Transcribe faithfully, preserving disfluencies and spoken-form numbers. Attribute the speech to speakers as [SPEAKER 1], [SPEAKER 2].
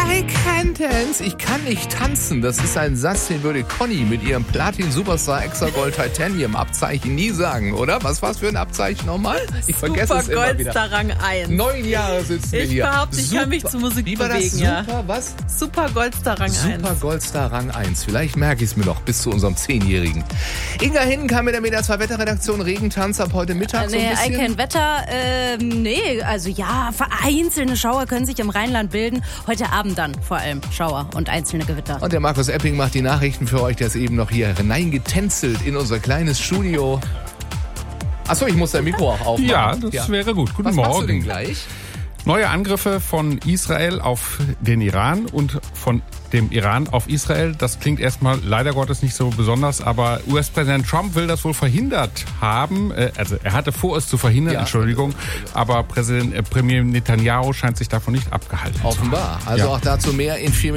[SPEAKER 1] I can't dance. Ich kann nicht tanzen. Das ist ein Satz, den würde Conny mit ihrem Platin Superstar Extra Gold Titanium Abzeichen nie sagen, oder? Was war's für ein Abzeichen nochmal? Ich vergesse es immer wieder.
[SPEAKER 2] Super Goldstar Rang eins.
[SPEAKER 1] Neun Jahre sitzen wir
[SPEAKER 2] ich
[SPEAKER 1] hier.
[SPEAKER 2] Ich behaupte, ich
[SPEAKER 1] Super.
[SPEAKER 2] kann mich zur Musik
[SPEAKER 1] Wie war
[SPEAKER 2] bewegen.
[SPEAKER 1] Das?
[SPEAKER 2] Ja.
[SPEAKER 1] Super, was?
[SPEAKER 2] Super Goldstar Rang eins.
[SPEAKER 1] Super Goldstar Rang eins. Vielleicht merke ich es mir noch bis zu unserem Zehnjährigen. Inga Hinnen kam mit der Media zwei Wetterredaktion. Regentanz ab heute Mittag
[SPEAKER 2] äh,
[SPEAKER 1] so ein
[SPEAKER 2] nee,
[SPEAKER 1] bisschen.
[SPEAKER 2] I can Wetter. Äh, nee, also ja, vereinzelte Schauer können sich im Rheinland bilden. Heute Abend dann vor allem Schauer und einzelne Gewitter.
[SPEAKER 1] Und der Markus Epping macht die Nachrichten für euch. Der ist eben noch hier hineingetänzelt in unser kleines Studio. Achso, ich muss dein Mikro auch aufmachen.
[SPEAKER 3] Ja, das ja. wäre gut. Guten
[SPEAKER 1] Was
[SPEAKER 3] Morgen.
[SPEAKER 1] Machst du denn gleich?
[SPEAKER 3] Neue Angriffe von Israel auf den Iran und von dem Iran auf Israel. Das klingt erstmal leider Gottes nicht so besonders, aber U S-Präsident Trump will das wohl verhindert haben. Also er hatte vor, es zu verhindern, ja. Entschuldigung. Aber Präsident, äh, Premier Netanyahu scheint sich davon nicht abgehalten
[SPEAKER 1] Offenbar.
[SPEAKER 3] zu haben.
[SPEAKER 1] Also
[SPEAKER 3] ja.
[SPEAKER 1] auch dazu mehr in vier